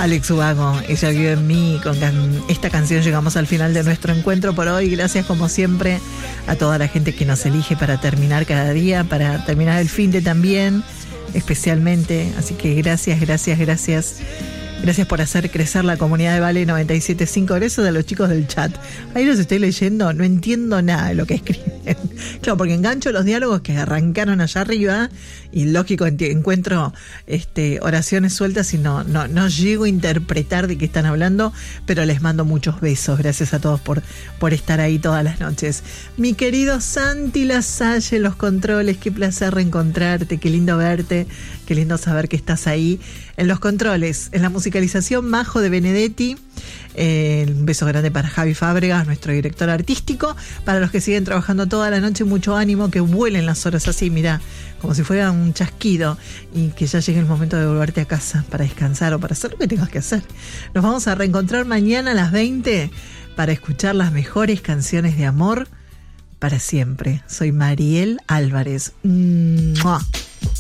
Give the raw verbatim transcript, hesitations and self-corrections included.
Alex Ubago, Ella vive en mí. Con can- esta canción llegamos al final de nuestro encuentro por hoy. Gracias como siempre a toda la gente que nos elige para terminar cada día, para terminar el fin de también, especialmente. Así que gracias, gracias, gracias. Gracias por hacer crecer la comunidad de Vale noventa y siete punto cinco. Gracias a los chicos del chat. Ahí los estoy leyendo, no entiendo nada de lo que escriben. Claro, porque engancho los diálogos que arrancaron allá arriba y lógico encuentro este, oraciones sueltas y no, no, no llego a interpretar de qué están hablando, pero les mando muchos besos. Gracias a todos por, por estar ahí todas las noches. Mi querido Santi Lasalle, los controles, qué placer reencontrarte, qué lindo verte, qué lindo saber que estás ahí en los controles, en la musicalización, Majo de Benedetti. Eh, un beso grande para Javi Fábregas, nuestro director artístico. Para los que siguen trabajando toda la noche, mucho ánimo, que vuelen las horas así, mirá, como si fuera un chasquido, y que ya llegue el momento de volverte a casa para descansar o para hacer lo que tengas que hacer. Nos vamos a reencontrar mañana a las veinte para escuchar las mejores canciones de amor para siempre. Soy Mariel Álvarez. ¡Mua!